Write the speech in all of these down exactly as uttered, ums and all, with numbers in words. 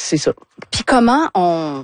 c'est ça. Puis comment on...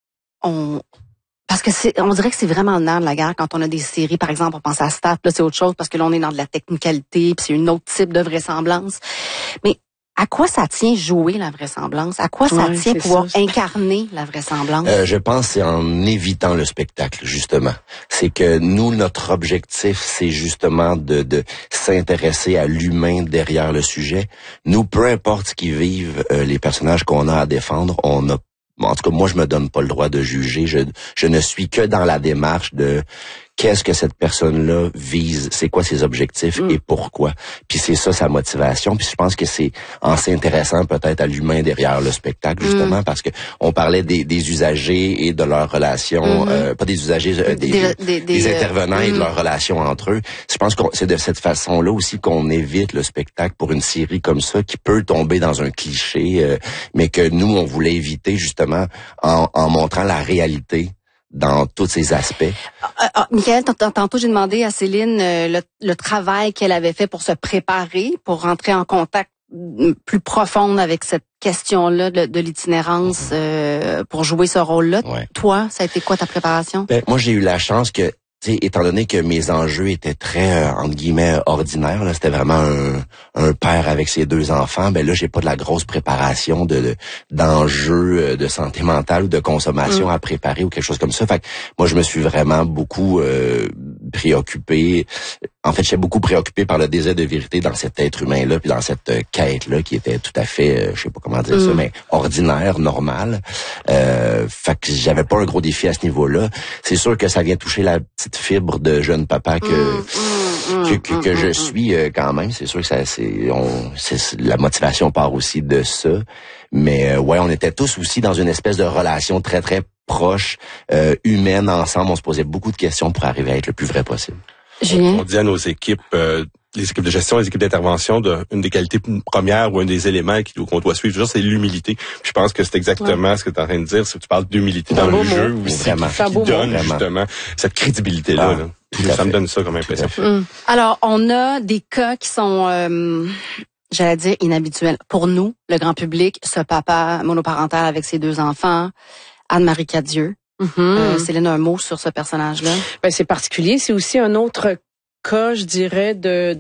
on Parce que c'est, on dirait que c'est vraiment le nerf de la guerre quand on a des séries, par exemple, on pense à Stat, là c'est autre chose parce que là on est dans de la technicalité, puis c'est une autre type de vraisemblance. Mais à quoi ça tient jouer la vraisemblance? À quoi ça ouais, tient pouvoir ça, incarner la vraisemblance? Euh, je pense que c'est en évitant le spectacle, justement. C'est que nous, notre objectif, c'est justement de, de s'intéresser à l'humain derrière le sujet. Nous, peu importe ce qu'ils vivent, euh, les personnages qu'on a à défendre, on a en tout cas, moi, je me donne pas le droit de juger. Je, je ne suis que dans la démarche de qu'est-ce que cette personne-là vise, c'est quoi ses objectifs mm. et pourquoi. Puis c'est ça sa motivation. Puis je pense que c'est en s'intéressant peut-être à l'humain derrière le spectacle, justement, mm. parce que on parlait des, des usagers et de leurs relations, mm-hmm. euh, pas des usagers, euh, des, des, des, des, des intervenants euh, et de mm. leurs relations entre eux. Je pense que c'est de cette façon-là aussi qu'on évite le spectacle pour une série comme ça qui peut tomber dans un cliché, euh, mais que nous, on voulait éviter justement en, en montrant la réalité dans tous ces aspects. Euh, euh, Michael, tantôt j'ai demandé à Céline euh, le, le travail qu'elle avait fait pour se préparer, pour rentrer en contact plus profond avec cette question-là de, de l'itinérance, euh, pour jouer ce rôle-là. Ouais. Toi, ça a été quoi ta préparation? Ben, moi, j'ai eu la chance que, tu sais, étant donné que mes enjeux étaient très, euh, entre guillemets, ordinaires, là, c'était vraiment un, un père avec ses deux enfants, ben là, j'ai pas de la grosse préparation de, de d'enjeux de santé mentale ou de consommation mm. à préparer ou quelque chose comme ça. Fait que moi, je me suis vraiment beaucoup euh, préoccupé. En fait, j'étais beaucoup préoccupé par le désir de vérité dans cet être humain-là, puis dans cette euh, quête-là qui était tout à fait, euh, je sais pas comment dire mm. ça, mais ordinaire, normale. Euh, fait que j'avais pas un gros défi à ce niveau-là. C'est sûr que ça vient toucher la petite fibre de jeune papa que mm, mm, que, que, que mm, je mm, suis euh, quand même. C'est sûr que ça, c'est, on, c'est la motivation part aussi de ça. Mais euh, ouais, on était tous aussi dans une espèce de relation très très proche, euh, humaine ensemble. On se posait beaucoup de questions pour arriver à être le plus vrai possible. Julien? On dit à nos équipes, euh, les équipes de gestion, les équipes d'intervention, de, une des qualités premières ou un des éléments qu'on doit suivre toujours, c'est l'humilité. Puis je pense que c'est exactement ouais. ce que tu es en train de dire. Si tu parles d'humilité dans le jeu aussi, qui, qui donne vraiment. justement cette crédibilité-là. Ah, là. Ça me donne ça comme impression. Hum. Alors, on a des cas qui sont, euh, j'allais dire, inhabituels. Pour nous, le grand public, ce papa monoparental avec ses deux enfants, Anne-Marie Cadieux. Mm-hmm. Euh, Céline, un mot sur ce personnage-là? Ben, c'est particulier. C'est aussi un autre cas, je dirais, de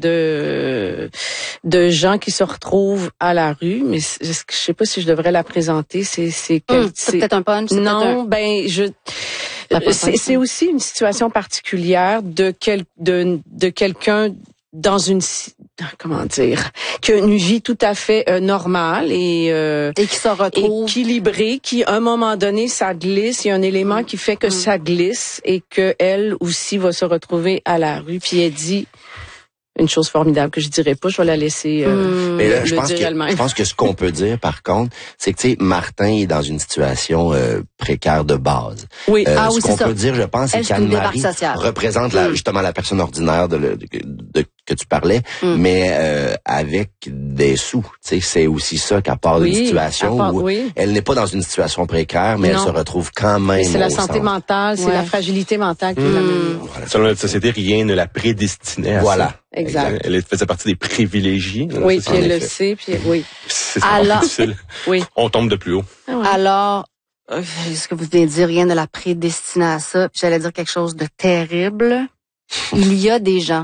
de de gens qui se retrouvent à la rue. Mais je sais pas si je devrais la présenter. C'est c'est, quel, mmh, c'est peut-être un punch. Non, peut-être un... ben je. C'est, c'est aussi une situation particulière de quel de de quelqu'un dans une comment dire qui a une vie tout à fait euh, normale et euh, et qui se retrouve équilibrée, qui à un moment donné ça glisse, il y a un élément mmh. qui fait que mmh. ça glisse et que elle aussi va se retrouver à la rue. Puis elle dit une chose formidable que je dirais pas, je vais la laisser euh, Mais là, le je pense dire que, elle-même. Je pense que ce qu'on peut dire, par contre, c'est que, tu sais, Martin est dans une situation euh, précaire de base. Oui, euh, ah, ce oui, qu'on c'est peut ça. dire, je pense, c'est qu'Anne-Marie représente la, justement la personne ordinaire de, de, de que tu parlais, mm. mais euh, avec des sous. Tu sais, c'est aussi ça qu'à part oui, une situation part, où oui. elle n'est pas dans une situation précaire, mais non. elle se retrouve quand même. Mais c'est la santé centre. mentale, c'est ouais. la fragilité mentale qui mmh. l'amène. Voilà. Selon notre société, rien ne la prédestinait à voilà. ça. Exact. Elle faisait partie des privilégiés. Oui, puis elle le sait, puis oui. C'est Alors, difficile. Oui. On tombe de plus haut. Ah ouais. Alors, euh, ce que vous venez de dire, rien ne la prédestinait à ça. Puis j'allais dire quelque chose de terrible. Il y a des gens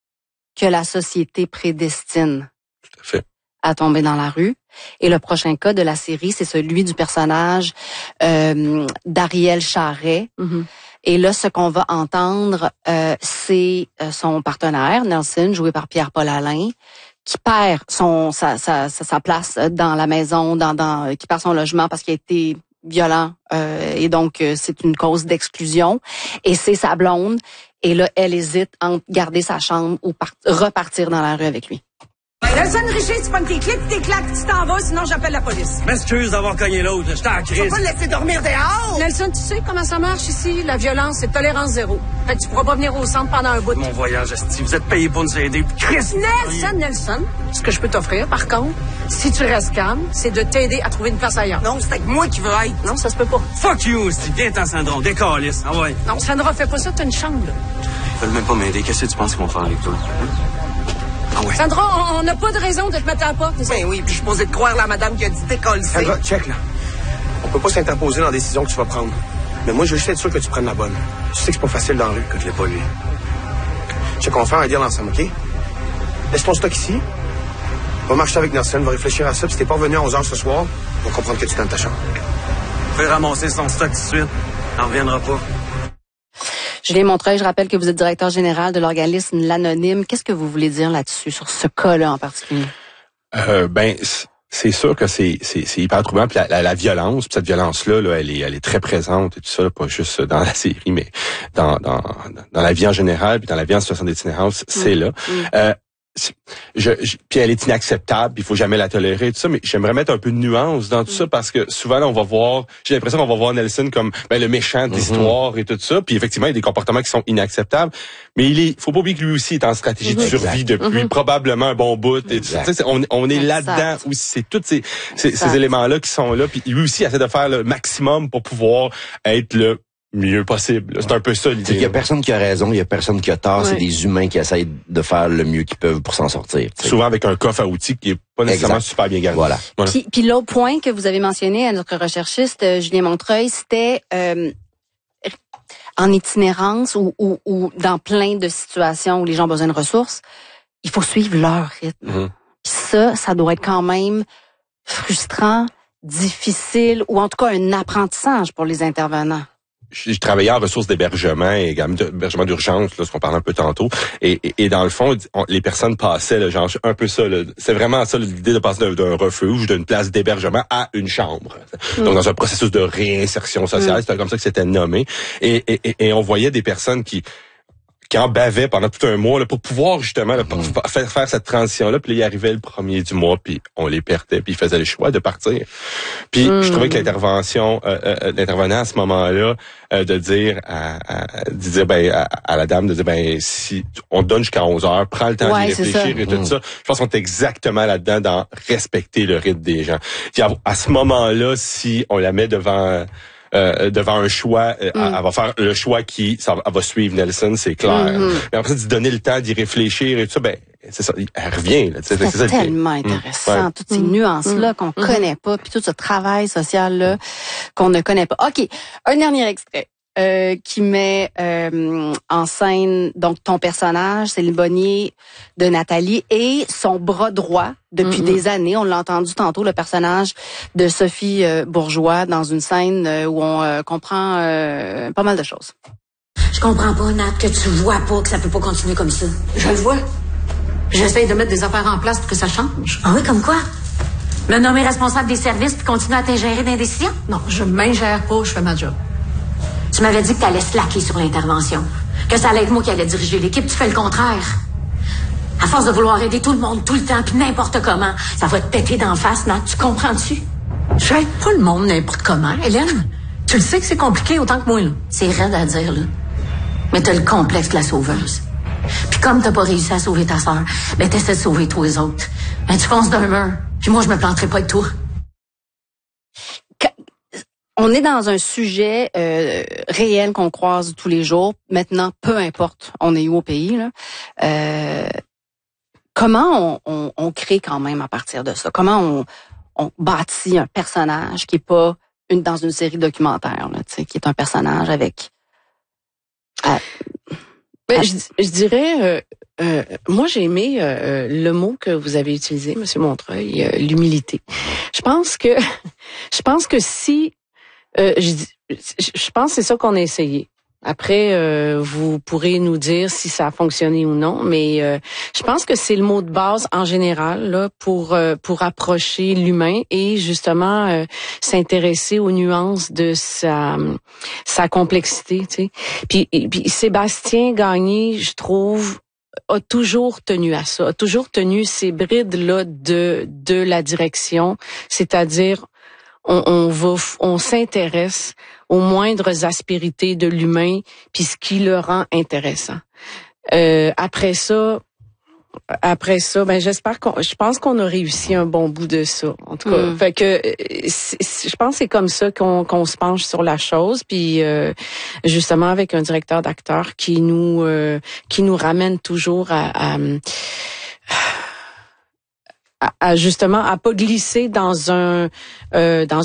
que la société prédestine Tout à fait. à tomber dans la rue. Et le prochain cas de la série, c'est celui du personnage euh, d'Ariel Charret. Mm-hmm. Et là, ce qu'on va entendre, euh, c'est euh, son partenaire, Nelson, joué par Pierre-Paul Alain, qui perd son sa, sa, sa, sa place dans la maison, dans, dans qui perd son logement parce qu'il a été violent. Euh, et donc, euh, c'est une cause d'exclusion. Et c'est sa blonde. Et là, elle hésite entre garder sa chambre ou part- repartir dans la rue avec lui. Nelson Richer, tu prends tes clés pis tes claques, tu t'en vas, sinon j'appelle la police. M'excuse d'avoir cogné l'autre, j'étais en crise. Tu vas pas le laisser dormir dehors! Nelson, tu sais comment ça marche ici? La violence, c'est tolérance zéro. Fait que tu pourras pas venir au centre pendant un bout de... Mon voyage, esti, vous êtes payé pour nous aider. Chris! Nelson, Nelson, ce que je peux t'offrir, par contre, si tu restes calme, c'est de t'aider à trouver une place ailleurs. Non, c'est avec moi qui veux être. Non, ça se peut pas. Fuck you, esti, viens t'en Sandron, décalisse, ah ouais. Non, Sandra, fais pas ça, t'as une chambre, là. Ils veulent même pas m'aider, qu'est-ce que tu penses qu'ils vont faire avec toi? Ah ouais. Sandra, on n'a pas de raison de te mettre à la porte. Ben oui, puis je suis posé de croire la madame qui a dit décolle. Sandra, check là. On peut pas s'interposer dans la décision que tu vas prendre. Mais moi, je veux juste être sûr que tu prennes la bonne. Tu sais que c'est pas facile dans la rue. Écoute, l'ai pas, lui. Je sais qu'on va faire un deal ensemble, OK? Laisse ton stock ici. Va marcher avec Nelson, va réfléchir à ça. Puis si t'es pas revenu à onze heures ce soir, on va comprendre que tu es dans ta chambre. Fais ramasser son stock tout de suite. On n'en reviendra pas. Julien Montreuil, je rappelle que vous êtes directeur général de l'organisme L'Anonyme. Qu'est-ce que vous voulez dire là-dessus, sur ce cas-là en particulier? Euh, ben, c'est sûr que c'est c'est, c'est hyper troublant. Puis la, la, la violence, puis cette violence-là, là, elle est elle est très présente et tout ça, là, pas juste dans la série, mais dans dans dans la vie en général, puis dans la vie en situation d'itinérance, c'est mmh. là. Mmh. Euh, Je, je, puis elle est inacceptable, il faut jamais la tolérer, tout ça, mais j'aimerais mettre un peu de nuance dans tout mm. ça parce que souvent là, on va voir, j'ai l'impression qu'on va voir Nelson comme ben, le méchant de l'histoire mm-hmm. et tout ça, puis effectivement il y a des comportements qui sont inacceptables, mais il est, faut pas oublier que lui aussi est en stratégie mm-hmm. de survie exact. depuis mm-hmm. probablement un bon bout, et tout ça. On, on est exact. là-dedans où c'est tous ces, ces, ces éléments-là qui sont là, puis lui aussi essaie de faire le maximum pour pouvoir être le mieux possible. C'est un peu ça l'idée. Il y a personne qui a raison, il y a personne qui a tort. Ouais. C'est des humains qui essayent de faire le mieux qu'ils peuvent pour s'en sortir. T'sais. Souvent avec un coffre à outils qui est pas nécessairement exact. super bien garni. Voilà. voilà. Puis, puis l'autre point que vous avez mentionné à notre recherchiste euh, Julien Montreuil, c'était euh, en itinérance ou, ou, ou dans plein de situations où les gens ont besoin de ressources, il faut suivre leur rythme. Mm-hmm. Puis ça, ça doit être quand même frustrant, difficile, ou en tout cas un apprentissage pour les intervenants. Je, je travaillais en ressources d'hébergement et également d'hébergement d'urgence, là, ce qu'on parlait un peu tantôt. Et, et, et dans le fond, on, les personnes passaient, là, genre un peu ça. Là, c'est vraiment ça l'idée de passer d'un, d'un refuge, d'une place d'hébergement à une chambre. Mm. Donc dans un processus de réinsertion sociale, mm. c'était comme ça que c'était nommé. Et, et, et on voyait des personnes qui qui en bavaient pendant tout un mois là, pour pouvoir justement là, pour mm. faire, faire cette transition-là. Puis là, il arrivait le premier du mois, puis on les perdait, puis ils faisaient le choix de partir. Puis mm. je trouvais que l'intervention, euh, euh, l'intervenant à ce moment-là, euh, de dire à, à, de dire ben à, à la dame de dire ben si on te donne jusqu'à onze heures, prends le temps ouais, d'y réfléchir et tout mm. ça. Je pense qu'on est exactement là-dedans dans respecter le rythme des gens. Puis à, à ce moment-là, si on la met devant Euh, devant un choix, euh, mm. elle va faire le choix qui ça, elle va suivre Nelson, c'est clair. Mm-hmm. Mais après, d'y donner le temps d'y réfléchir et tout ça, ben c'est ça, elle revient. Là, c'est, c'est ça, tellement le intéressant, mm. toutes ces mm. nuances-là qu'on mm. connaît pas, puis tout ce travail social-là mm. qu'on ne connaît pas. OK, un dernier extrait. Euh, qui met euh, en scène donc ton personnage, c'est le bonnier de Nathalie, et son bras droit depuis mm-hmm. des années. On l'a entendu tantôt, le personnage de Sophie euh, Bourgeois dans une scène euh, où on euh, comprend euh, pas mal de choses. Je comprends pas, Nat, que tu vois pas que ça peut pas continuer comme ça. Je le vois. J'essaye de mettre des affaires en place pour que ça change. Ah oui, comme quoi? Me nommer responsable des services puis continuer à t'ingérer dans les décisions? Non, je m'ingère pas, je fais ma job. Tu m'avais dit que t'allais slacker sur l'intervention. Que ça allait être moi qui allais diriger l'équipe. Tu fais le contraire. À force de vouloir aider tout le monde, tout le temps, puis n'importe comment, ça va te péter d'en face, Nat. Tu comprends-tu? J'aide pas le monde n'importe comment, Hélène. Tu le sais que c'est compliqué autant que moi, là. C'est raide à dire, là. Mais t'as le complexe de la sauveuse. Puis comme t'as pas réussi à sauver ta sœur, ben t'essaies de sauver tous les autres. Ben tu fonces d'un mur. Puis moi, je me planterai pas avec toi. On est dans un sujet euh, réel qu'on croise tous les jours. Maintenant, peu importe, on est où au pays, là. Euh, comment on, on, on crée quand même à partir de ça? Comment on, on bâtit un personnage qui est pas une dans une série documentaire, là, tu sais, qui est un personnage avec... Euh, ben, je, je dirais... Euh, euh, moi, j'ai aimé euh, le mot que vous avez utilisé, Monsieur Montreuil, euh, l'humilité. Je pense que... je pense que si... Euh, je, je pense que c'est ça qu'on a essayé. Après, euh, vous pourrez nous dire si ça a fonctionné ou non, mais euh, je pense que c'est le mot de base en général là pour euh, pour approcher l'humain et justement euh, s'intéresser aux nuances de sa sa complexité. Tu sais. Puis, et, puis Sébastien Gagné, je trouve, a toujours tenu à ça, a toujours tenu ces brides là de de la direction, c'est-à-dire On, on va, on s'intéresse aux moindres aspérités de l'humain, puis ce qui le rend intéressant. Euh, après ça, après ça, ben j'espère qu'on, je pense qu'on a réussi un bon bout de ça. En tout cas, mm. fait que je pense que c'est comme ça qu'on, qu'on se penche sur la chose, puis euh, justement avec un directeur d'acteur qui nous, euh, qui nous ramène toujours à, à À, à justement à pas glisser dans un euh, dans